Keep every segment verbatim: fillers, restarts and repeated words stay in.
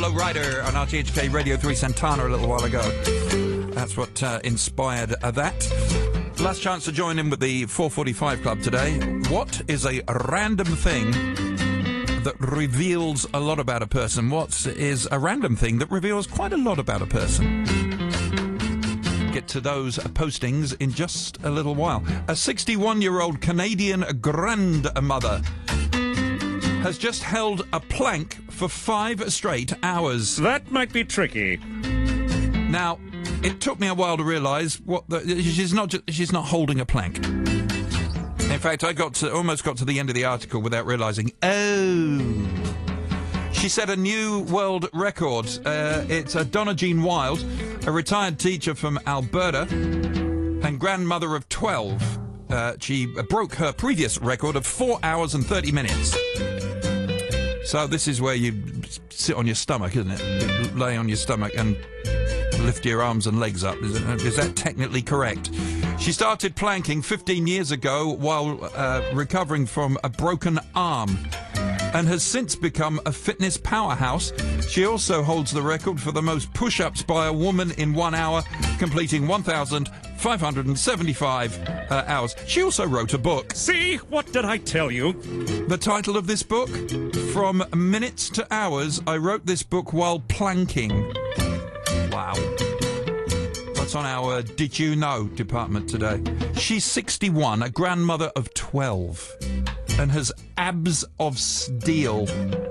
Lowrider on R T H K Radio three Santana a little while ago. That's what uh, inspired uh, that. Last chance to join in with the four forty-five Club today. What is a random thing that reveals a lot about a person? What is a random thing that reveals quite a lot about a person? Get to those postings in just a little while. A sixty-one-year-old Canadian grandmother has just held a plank for five straight hours. That might be tricky. Now, it took me a while to realise what the, she's not just, she's not holding a plank. In fact, I got to almost got to the end of the article without realising. Oh, she set a new world record. Uh, it's a Donna Jean Wild, a retired teacher from Alberta and grandmother of twelve. Uh, she broke her previous record of four hours and thirty minutes. So this is where you sit on your stomach, isn't it? You lay on your stomach and lift your arms and legs up. Is, it, is that technically correct? She started planking fifteen years ago while uh, recovering from a broken arm and has since become a fitness powerhouse. She also holds the record for the most push-ups by a woman in one hour, completing one thousand five hundred seventy-five uh, hours. She also wrote a book. See? What did I tell you? The title of this book? From Minutes to Hours, I wrote this book while planking. Wow. What's on our Did You Know department today? She's sixty-one, a grandmother of twelve, and has abs of steel.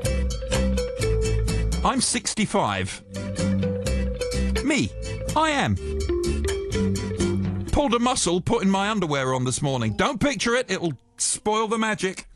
I'm sixty-five. Me. I am. Pulled a muscle putting my underwear on this morning. Don't picture it, it'll spoil the magic.